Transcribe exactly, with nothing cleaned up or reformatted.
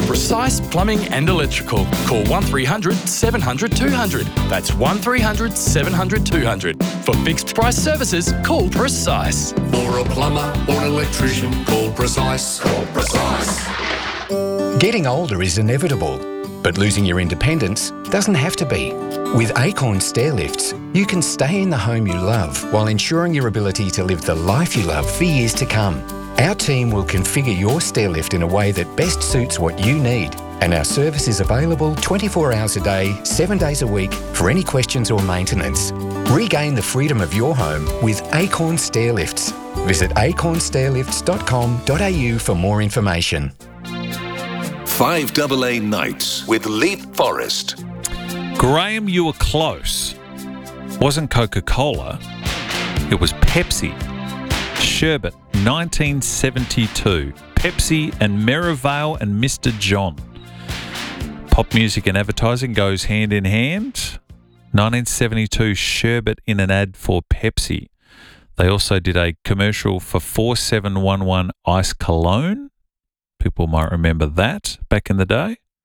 Precise Plumbing and Electrical. Call one three hundred seven hundred two hundred. That's one three hundred seven hundred two hundred. For fixed price services, call Precise. For a plumber or an electrician, call Precise. Call Precise. Getting older is inevitable, but losing your independence doesn't have to be. With Acorn Stair Lifts, you can stay in the home you love while ensuring your ability to live the life you love for years to come. Our team will configure your stair lift in a way that best suits what you need, and our service is available twenty-four hours a day, seven days a week for any questions or maintenance. Regain the freedom of your home with Acorn Stair Lifts. Visit acorn stair lifts dot com dot a u for more information. five A A Nights with Leith Forrest. Graham, you were close. Wasn't Coca-Cola, it was Pepsi. Sherbet, nineteen seventy-two. Pepsi and Merivale and Mister John. Pop music and advertising goes hand in hand. nineteen seventy-two, Sherbet in an ad for Pepsi. They also did a commercial for four seven one one Ice Cologne. People might remember that back in the day.